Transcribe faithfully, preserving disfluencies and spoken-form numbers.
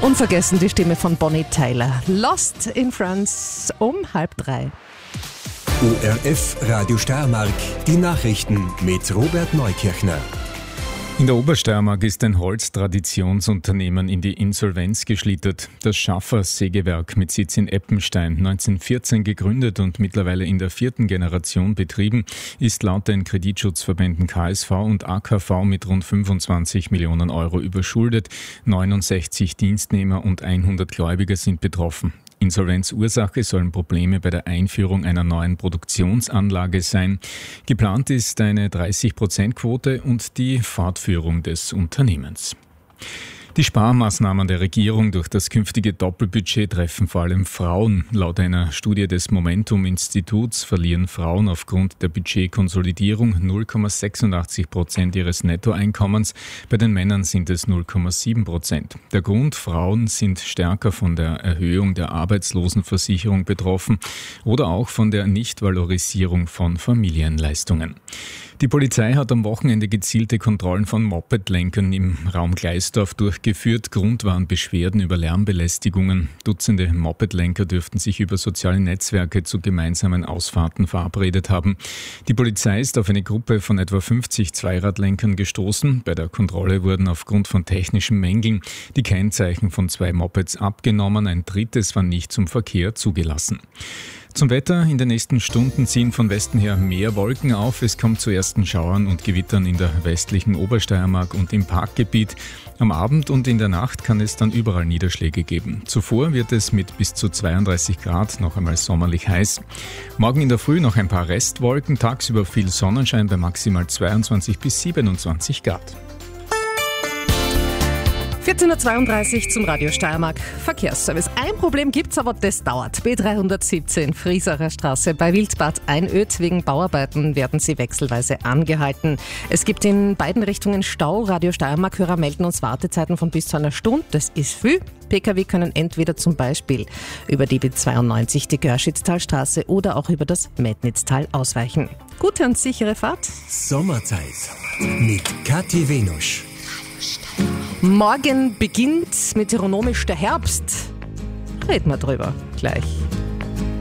Unvergessen die Stimme von Bonnie Tyler. Lost in France um halb drei. O R F Radio Steiermark, die Nachrichten mit Robert Neukirchner. In der Obersteiermark ist ein Holztradtionsunternehmen in die Insolvenz geschlittert. Das Schaffers Sägewerk mit Sitz in Eppenstein, neunzehnhundertvierzehn gegründet und mittlerweile in der vierten Generation betrieben, ist laut den Kreditschutzverbänden K S V und A K V mit rund fünfundzwanzig Millionen Euro überschuldet. neunundsechzig Dienstnehmer und hundert Gläubiger sind betroffen. Insolvenzursache sollen Probleme bei der Einführung einer neuen Produktionsanlage sein. Geplant ist eine dreißig Prozent Quote und die Fortführung des Unternehmens. Die Sparmaßnahmen der Regierung durch das künftige Doppelbudget treffen vor allem Frauen. Laut einer Studie des Momentum-Instituts verlieren Frauen aufgrund der Budgetkonsolidierung null Komma sechsundachtzig Prozent ihres Nettoeinkommens. Bei den Männern sind es null Komma sieben Prozent. Der Grund: Frauen sind stärker von der Erhöhung der Arbeitslosenversicherung betroffen oder auch von der Nichtvalorisierung von Familienleistungen. Die Polizei hat am Wochenende gezielte Kontrollen von Mopedlenkern im Raum Gleisdorf durchgeführt. Grund waren Beschwerden über Lärmbelästigungen. Dutzende Mopedlenker dürften sich über soziale Netzwerke zu gemeinsamen Ausfahrten verabredet haben. Die Polizei ist auf eine Gruppe von etwa fünfzig Zweiradlenkern gestoßen. Bei der Kontrolle wurden aufgrund von technischen Mängeln die Kennzeichen von zwei Mopeds abgenommen. Ein drittes war nicht zum Verkehr zugelassen. Zum Wetter: In den nächsten Stunden ziehen von Westen her mehr Wolken auf. Es kommt zu ersten Schauern und Gewittern in der westlichen Obersteiermark und im Parkgebiet. Am Abend und in der Nacht kann es dann überall Niederschläge geben. Zuvor wird es mit bis zu zweiunddreißig Grad noch einmal sommerlich heiß. Morgen in der Früh noch ein paar Restwolken, tagsüber viel Sonnenschein bei maximal zweiundzwanzig bis siebenundzwanzig Grad. vierzehn Uhr zweiunddreißig zum Radio Steiermark Verkehrsservice. Ein Problem gibt's, aber das dauert. B dreihundertsiebzehn Friesacher Straße bei Wildbad Einöd. Wegen Bauarbeiten werden sie wechselweise angehalten. Es gibt in beiden Richtungen Stau. Radio Steiermark-Hörer melden uns Wartezeiten von bis zu einer Stunde. Das ist viel. Pkw können entweder zum Beispiel über die B zweiundneunzig, die Görschitztalstraße, oder auch über das Metnitztal ausweichen. Gute und sichere Fahrt. Sommerzeit mit Kathi Venusch. Morgen beginnt meteorologisch der Herbst. Reden wir drüber gleich.